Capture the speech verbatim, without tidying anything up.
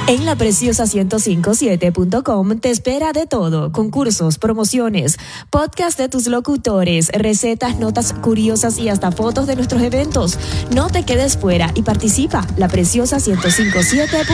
En la preciosa ciento cincuenta y siete punto com te espera de todo: concursos, promociones, podcast de tus locutores, recetas, notas curiosas y hasta fotos de nuestros eventos. No te quedes fuera y participa. La preciosa ciento cincuenta y siete punto com.